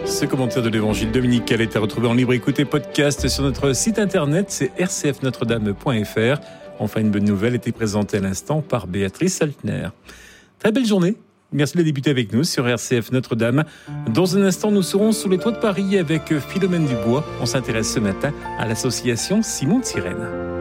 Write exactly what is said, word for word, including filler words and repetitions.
Ce commentaire de l'évangile dominical est à retrouver en libre écoute et podcast sur notre site internet, c'est r c f notre dame point f r. Enfin, une bonne nouvelle était présentée à l'instant par Béatrice Saltner. Très belle journée. Merci de débuter avec nous sur R C F Notre-Dame. Dans un instant, nous serons sous les toits de Paris avec Philomène Dubois. On s'intéresse ce matin à l'association Simon de Sirène.